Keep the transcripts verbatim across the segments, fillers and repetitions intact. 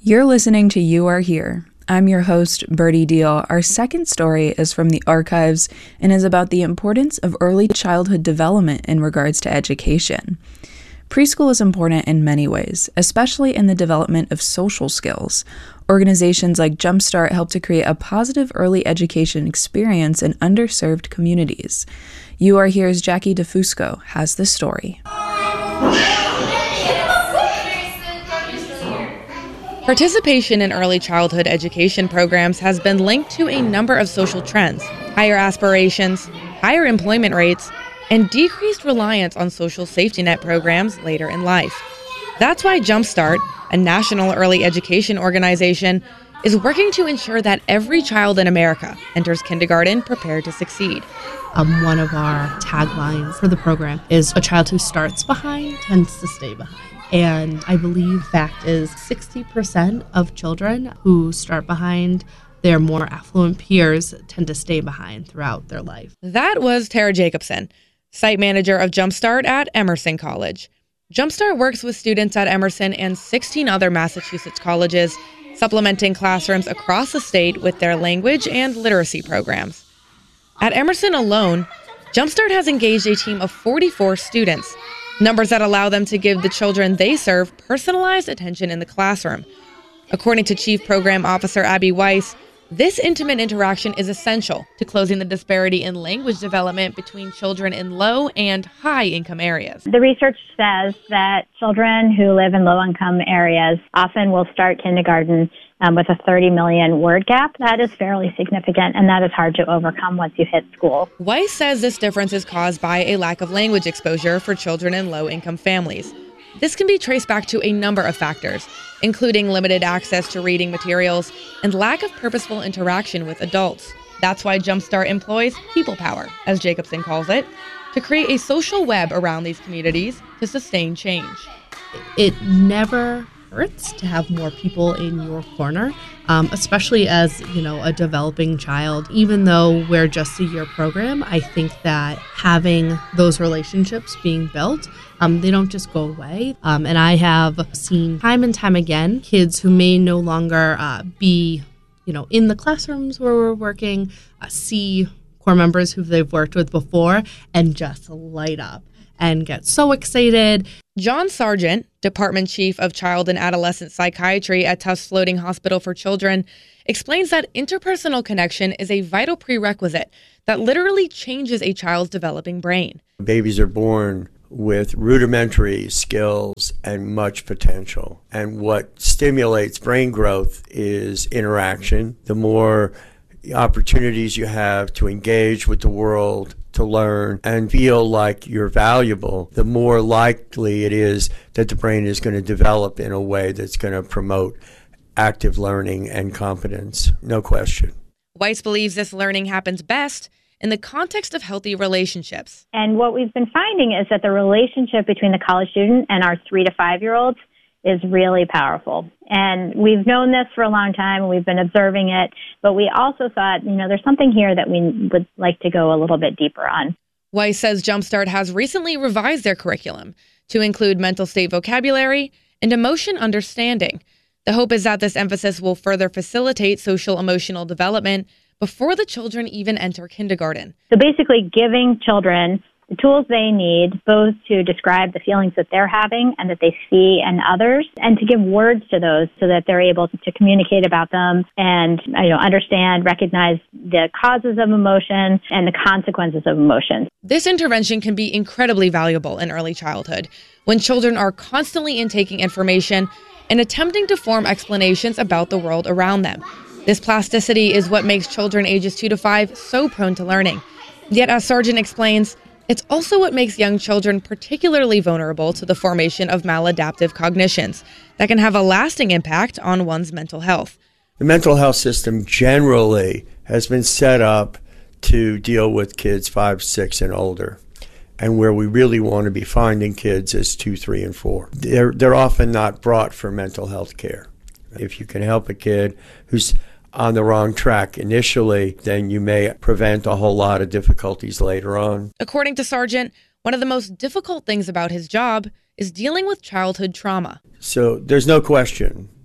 You're listening to You Are Here. I'm your host, Birdie Deal. Our second story is from the archives and is about the importance of early childhood development in regards to education. Preschool is important in many ways, especially in the development of social skills. Organizations like Jumpstart help to create a positive early education experience in underserved communities. You Are Here's Jackie DeFusco has the story. Participation in early childhood education programs has been linked to a number of social trends: higher aspirations, higher employment rates, and decreased reliance on social safety net programs later in life. That's why Jumpstart, a national early education organization, is working to ensure that every child in America enters kindergarten prepared to succeed. Um, one of our taglines for the program is "A child who starts behind tends to stay behind." And I believe fact is sixty percent of children who start behind their more affluent peers tend to stay behind throughout their life. That was Tara Jacobson, site manager of Jumpstart at Emerson College. Jumpstart works with students at Emerson and sixteen other Massachusetts colleges, supplementing classrooms across the state with their language and literacy programs. At Emerson alone, Jumpstart has engaged a team of forty-four students, numbers that allow them to give the children they serve personalized attention in the classroom. According to Chief Program Officer Abby Weiss, this intimate interaction is essential to closing the disparity in language development between children in low and high income areas. The research says that children who live in low income areas often will start kindergarten um, with a thirty million word gap. That is fairly significant, and that is hard to overcome once you hit school. Weiss says this difference is caused by a lack of language exposure for children in low income families. This can be traced back to a number of factors, including limited access to reading materials and lack of purposeful interaction with adults. That's why Jumpstart employs people power, as Jacobson calls it, to create a social web around these communities to sustain change. It never hurts to have more people in your corner, um, especially as, you know, a developing child. Even though we're just a year program, I think that having those relationships being built, um, they don't just go away. Um, and I have seen time and time again kids who may no longer uh, be, you know, in the classrooms where we're working, uh, see core members who they've worked with before and just light up and get so excited. John Sargent, Department Chief of Child and Adolescent Psychiatry at Tufts Floating Hospital for Children, explains that interpersonal connection is a vital prerequisite that literally changes a child's developing brain. Babies are born with rudimentary skills and much potential. And what stimulates brain growth is interaction. The more opportunities you have to engage with the world, to learn and feel like you're valuable, the more likely it is that the brain is going to develop in a way that's going to promote active learning and competence. No question. Weiss believes this learning happens best in the context of healthy relationships. And what we've been finding is that the relationship between the college student and our three to five-year-olds is really powerful. And we've known this for a long time, and we've been observing it, but we also thought, you know, there's something here that we would like to go a little bit deeper on. Weiss says Jumpstart has recently revised their curriculum to include mental state vocabulary and emotion understanding. The hope is that this emphasis will further facilitate social emotional development before the children even enter kindergarten. So basically giving children the tools they need both to describe the feelings that they're having and that they see in others, and to give words to those so that they're able to communicate about them and, you know, understand, recognize the causes of emotion and the consequences of emotion. This intervention can be incredibly valuable in early childhood when children are constantly intaking information and attempting to form explanations about the world around them. This plasticity is what makes children ages two to five so prone to learning. Yet, as Sargent explains, it's also what makes young children particularly vulnerable to the formation of maladaptive cognitions that can have a lasting impact on one's mental health. The mental health system generally has been set up to deal with kids five, six, and older. And where we really want to be finding kids is two, three, and four. They're, they're often not brought for mental health care. If you can help a kid who's on the wrong track initially, then you may prevent a whole lot of difficulties later on. According to Sargent, one of the most difficult things about his job is dealing with childhood trauma. So there's no question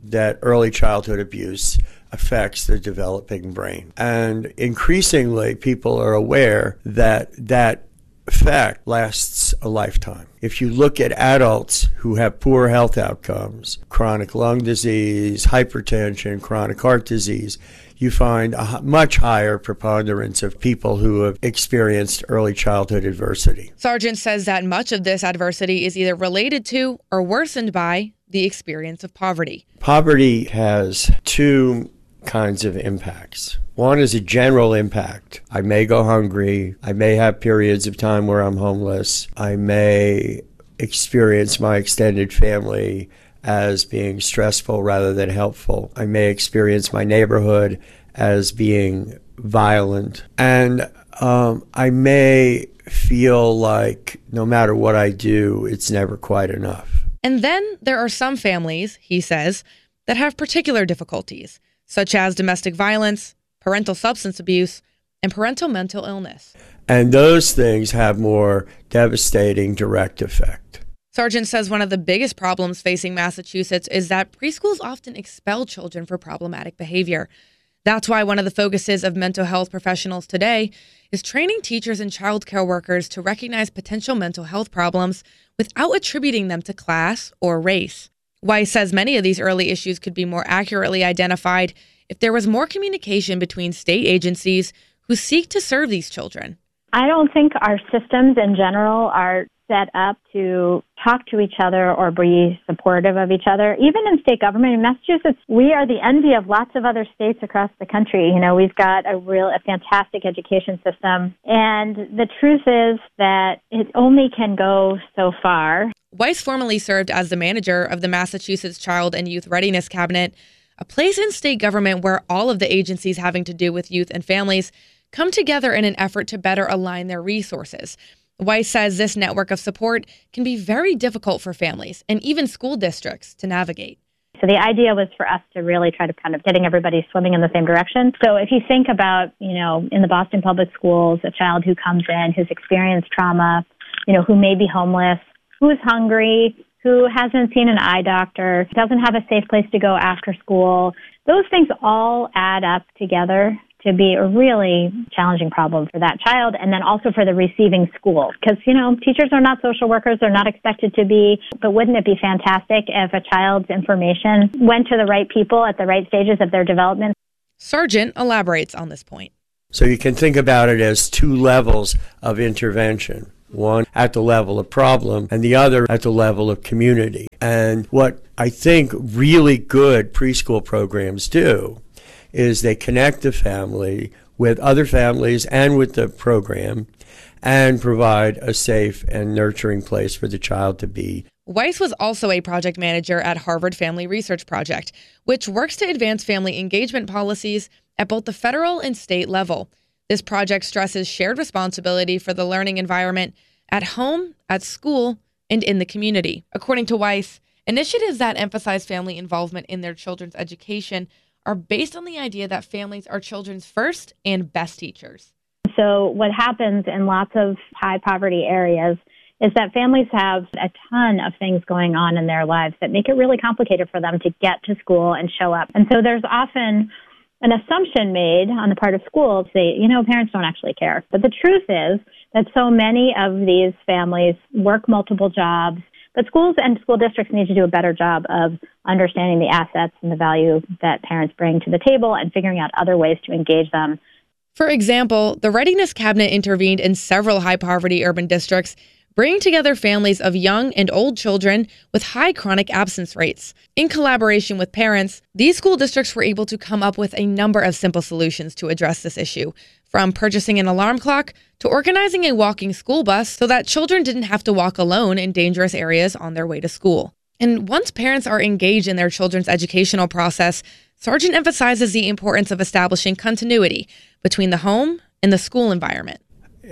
that early childhood abuse affects the developing brain. And increasingly, people are aware that that effect lasts a lifetime. If you look at adults who have poor health outcomes, chronic lung disease, hypertension, chronic heart disease, you find a much higher preponderance of people who have experienced early childhood adversity. Sargent says that much of this adversity is either related to or worsened by the experience of poverty. Poverty has two kinds of impacts. One is a general impact. I may go hungry. I may have periods of time where I'm homeless. I may experience my extended family as being stressful rather than helpful. I may experience my neighborhood as being violent. And um, I may feel like no matter what I do, it's never quite enough. And then there are some families, he says, that have particular difficulties, such as domestic violence, parental substance abuse, and parental mental illness. And those things have more devastating direct effect. Sargent says one of the biggest problems facing Massachusetts is that preschools often expel children for problematic behavior. That's why one of the focuses of mental health professionals today is training teachers and child care workers to recognize potential mental health problems without attributing them to class or race. Weiss says many of these early issues could be more accurately identified if there was more communication between state agencies who seek to serve these children. I don't think our systems in general are set up to talk to each other or be supportive of each other. Even in state government in Massachusetts, we are the envy of lots of other states across the country. You know, we've got a real, a fantastic education system. And the truth is that it only can go so far. Weiss formerly served as the manager of the Massachusetts Child and Youth Readiness Cabinet, a place in state government where all of the agencies having to do with youth and families come together in an effort to better align their resources. Weiss says this network of support can be very difficult for families and even school districts to navigate. So the idea was for us to really try to kind of getting everybody swimming in the same direction. So if you think about, you know, in the Boston Public Schools, a child who comes in, who's experienced trauma, you know, who may be homeless, who's hungry, who hasn't seen an eye doctor, doesn't have a safe place to go after school, those things all add up together to be a really challenging problem for that child and then also for the receiving school. Because, you know, teachers are not social workers, they're not expected to be, but wouldn't it be fantastic if a child's information went to the right people at the right stages of their development? Sargent elaborates on this point. So you can think about it as two levels of intervention. One at the level of problem and the other at the level of community. And what I think really good preschool programs do is they connect the family with other families and with the program and provide a safe and nurturing place for the child to be. Weiss was also a project manager at Harvard Family Research Project, which works to advance family engagement policies at both the federal and state level. This project stresses shared responsibility for the learning environment at home, at school, and in the community. According to Weiss, initiatives that emphasize family involvement in their children's education are based on the idea that families are children's first and best teachers. So what happens in lots of high poverty areas is that families have a ton of things going on in their lives that make it really complicated for them to get to school and show up. And so there's often an assumption made on the part of schools, say, you know, parents don't actually care. But the truth is that so many of these families work multiple jobs, but schools and school districts need to do a better job of understanding the assets and the value that parents bring to the table and figuring out other ways to engage them. For example, the Readiness Cabinet intervened in several high-poverty urban districts, bringing together families of young and old children with high chronic absence rates. In collaboration with parents, these school districts were able to come up with a number of simple solutions to address this issue, from purchasing an alarm clock to organizing a walking school bus so that children didn't have to walk alone in dangerous areas on their way to school. And once parents are engaged in their children's educational process, Sargent emphasizes the importance of establishing continuity between the home and the school environment.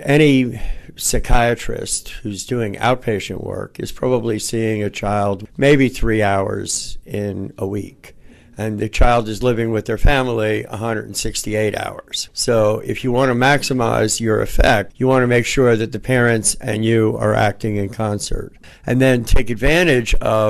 Any psychiatrist who's doing outpatient work is probably seeing a child maybe three hours in a week. And the child is living with their family one hundred sixty-eight hours. So if you want to maximize your effect, you want to make sure that the parents and you are acting in concert. And then take advantage of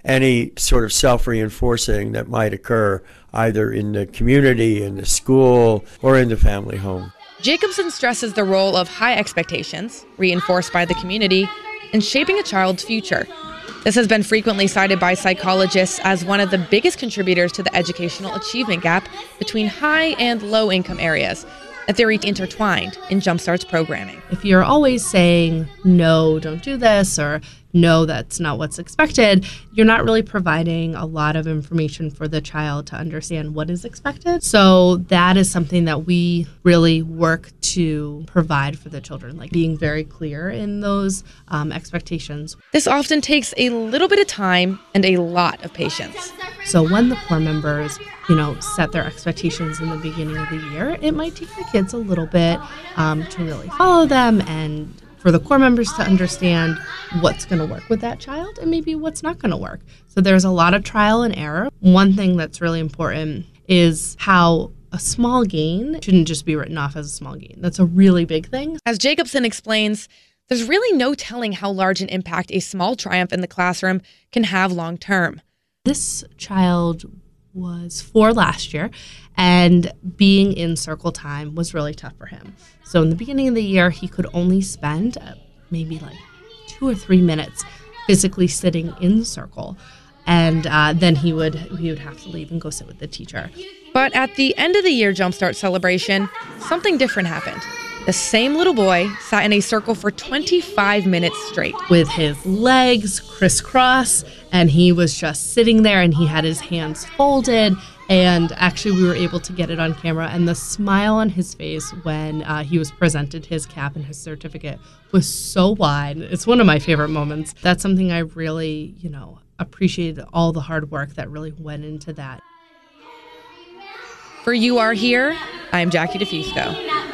any sort of self-reinforcing that might occur either in the community, in the school, or in the family home. Jacobson stresses the role of high expectations, reinforced by the community, in shaping a child's future. This has been frequently cited by psychologists as one of the biggest contributors to the educational achievement gap between high and low income areas, a theory intertwined in Jumpstart's programming. If you're always saying, no, don't do this, or no, that's not what's expected, you're not really providing a lot of information for the child to understand what is expected. So that is something that we really work to provide for the children, like being very clear in those um, expectations. This often takes a little bit of time and a lot of patience. So when the core members, you know, set their expectations in the beginning of the year, it might take the kids a little bit um, to really follow them and for the core members to understand what's going to work with that child and maybe what's not going to work. So there's a lot of trial and error. One thing that's really important is how a small gain shouldn't just be written off as a small gain. That's a really big thing. As Jacobson explains, there's really no telling how large an impact a small triumph in the classroom can have long term. This child was four last year, and being in circle time was really tough for him. So in the beginning of the year, he could only spend uh, maybe like two or three minutes physically sitting in circle, and uh, then he would he would have to leave and go sit with the teacher. But at the end of the year Jumpstart celebration, something different happened. The same little boy sat in a circle for twenty-five minutes straight. With his legs crisscross, and he was just sitting there, and he had his hands folded, and actually we were able to get it on camera, and the smile on his face when uh, he was presented his cap and his certificate was so wide. It's one of my favorite moments. That's something I really, you know, appreciated all the hard work that really went into that. For You Are Here, I'm Jackie DeFusco.